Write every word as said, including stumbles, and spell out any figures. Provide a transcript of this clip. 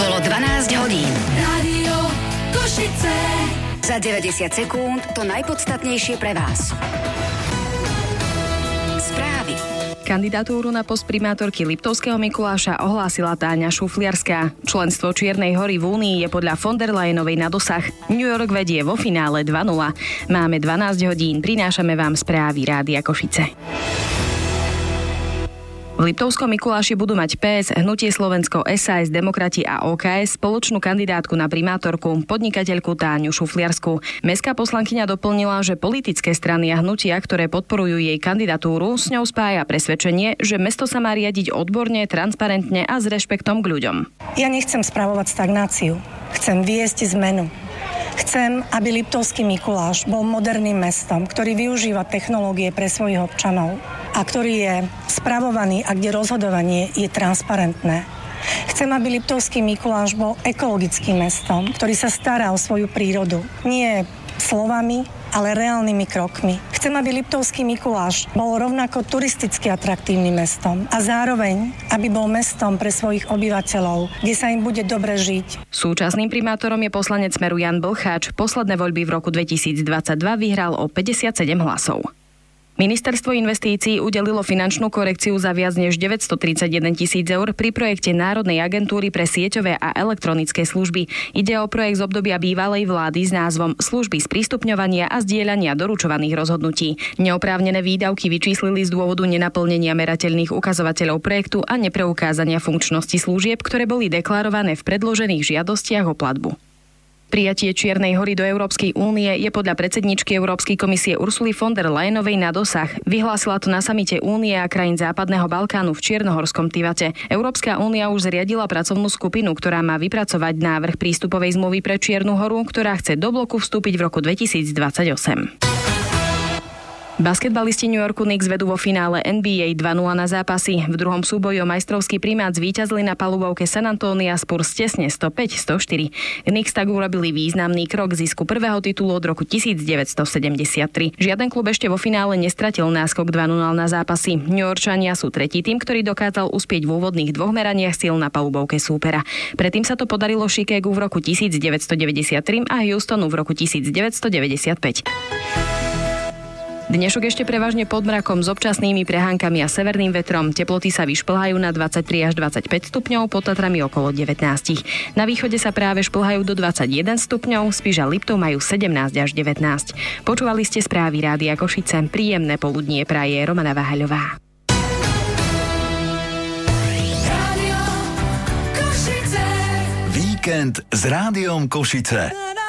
Bolo dvanásť hodín. Rádio Košice. Za deväťdesiat sekúnd to najpodstatnejšie pre vás. Správy. Kandidatúru na post primátorky Liptovského Mikuláša ohlásila Táňa Šufliarská. Členstvo Čiernej Hory v Únii je podľa von der Leyenovej na dosah. New York vedie vo finále dva nula. Máme dvanásť hodín, prinášame vám správy Rádia Košice. V Liptovskom Mikuláši budú mať pé es, Hnutie Slovensko, es a es, Demokrati a ó ká es spoločnú kandidátku na primátorku, podnikateľku Táňu Šufliarsku. Mestská poslankyňa doplnila, že politické strany a hnutia, ktoré podporujú jej kandidatúru, s ňou spája presvedčenie, že mesto sa má riadiť odborne, transparentne a s rešpektom k ľuďom. Ja nechcem spravovať stagnáciu. Chcem viesť zmenu. Chcem, aby Liptovský Mikuláš bol moderným mestom, ktorý využíva technológie pre svojich občanov a ktorý je spravovaný a kde rozhodovanie je transparentné. Chcem, aby Liptovský Mikuláš bol ekologickým mestom, ktorý sa stará o svoju prírodu. Nie slovami, ale reálnymi krokmi. Chcem, aby Liptovský Mikuláš bol rovnako turisticky atraktívnym mestom a zároveň, aby bol mestom pre svojich obyvateľov, kde sa im bude dobre žiť. Súčasným primátorom je poslanec Smeru Jan Blcháč. Posledné voľby v roku dvetisícdvadsaťdva vyhral o päťdesiatsedem hlasov. Ministerstvo investícií udelilo finančnú korekciu za viac než deväťstotridsaťjeden tisíc eur pri projekte Národnej agentúry pre sieťové a elektronické služby. Ide o projekt z obdobia bývalej vlády s názvom Služby sprístupňovania a zdieľania doručovaných rozhodnutí. Neoprávnené výdavky vyčíslili z dôvodu nenaplnenia merateľných ukazovateľov projektu a nepreukázania funkčnosti služieb, ktoré boli deklarované v predložených žiadostiach o platbu. Prijatie Čiernej Hory do Európskej únie je podľa predsedničky Európskej komisie Ursuly von der Leyenovej na dosah. Vyhlásila to na samite Únie a krajín Západného Balkánu v Čiernohorskom Tivate. Európska únia už zriadila pracovnú skupinu, ktorá má vypracovať návrh prístupovej zmluvy pre Čiernu Horu, ktorá chce do bloku vstúpiť v roku dvetisícdvadsaťosem. Basketbalisti New Yorku Knicks vedú vo finále en bí ej dva nula na zápasy. V druhom súboji o majstrovský primát zvíťazili na palubovke San Antonia Spurs tesne sto päť sto štyri. Knicks tak urobili významný krok k zisku prvého titulu od roku devätnásťsedemdesiattri. Žiaden klub ešte vo finále nestratil náskok dva nula na zápasy. New Yorkčania sú tretí tým, ktorý dokázal uspieť v úvodných dvoch meraniach síl na palubovke súpera. Predtým sa to podarilo Chicagu v roku devätnásťdeväťdesiattri a Houstonu v roku devätnásťdeväťdesiatpäť. Dnešok ešte prevažne pod mrakom s občasnými prehánkami a severným vetrom. Teploty sa vyšplhajú na dvadsaťtri až dvadsaťpäť stupňov, pod Tatrami okolo devätnásť. Na východe sa práve šplhajú do dvadsaťjeden stupňov, Spiš a Liptov majú sedemnásť až devätnásť. Počúvali ste správy Rádia Košice. Príjemné poludnie praje Romana Váhaľová. Víkend s Rádiom Košice.